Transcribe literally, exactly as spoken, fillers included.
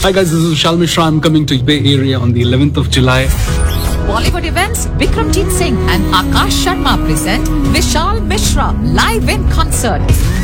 Hi guys, this is Vishal Mishra. I'm coming to Bay Area on the eleventh of July. Bollywood events, Bikramjit Singh and Akash Sharma present Vishal Mishra live in concert.